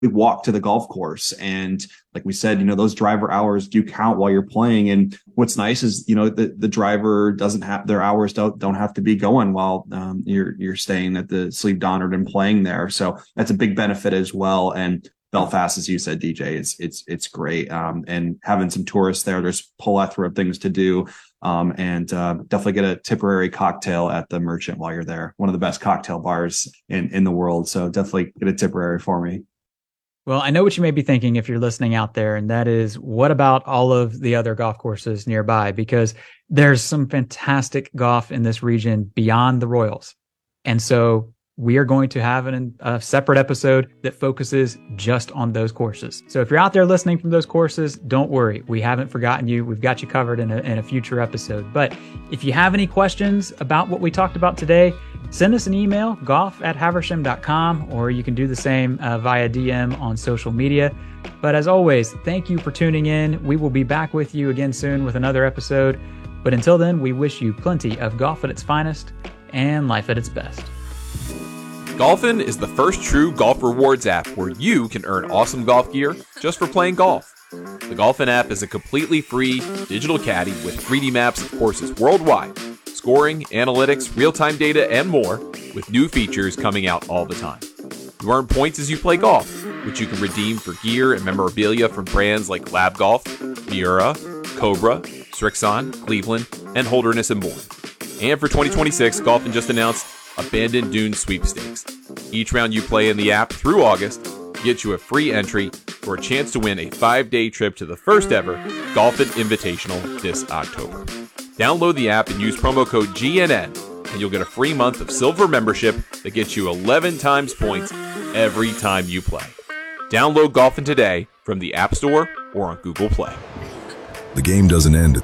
walk to the golf course. And like we said, those driver hours do count while you're playing. And what's nice is, the driver doesn't have their hours don't have to be going while you're staying at the Sleep Donard and playing there. So that's a big benefit as well. And Belfast, as you said, DJ, it's great. And having some tourists there, there's a plethora of things to do. And definitely get a Tipperary cocktail at the Merchant while you're there. One of the best cocktail bars in the world. So definitely get a Tipperary for me. Well, I know what you may be thinking if you're listening out there, and that is, what about all of the other golf courses nearby? Because there's some fantastic golf in this region beyond the Royals. And so we are going to have a separate episode that focuses just on those courses. So if you're out there listening from those courses, don't worry. We haven't forgotten you. We've got you covered in a future episode. But if you have any questions about what we talked about today, send us an email, golf@haversham.com, or you can do the same via DM on social media. But as always, thank you for tuning in. We will be back with you again soon with another episode. But until then, we wish you plenty of golf at its finest and life at its best. Golfin is the first true golf rewards app where you can earn awesome golf gear just for playing golf. The Golfin app is a completely free digital caddy with 3D maps of courses worldwide, scoring, analytics, real-time data, and more, with new features coming out all the time. You earn points as you play golf, which you can redeem for gear and memorabilia from brands like Lab Golf, Miura, Cobra, Srixon, Cleveland, and Holderness and more. And for 2026, Golfin just announced Abandoned Dunes Sweepstakes. Each round you play in the app through August gets you a free entry for a chance to win a 5-day trip to the first ever Golfin Invitational this October. Download the app and use promo code GNN, and you'll get a free month of silver membership that gets you 11 times points every time you play. Download Golfin today from the App Store or on Google Play. The game doesn't end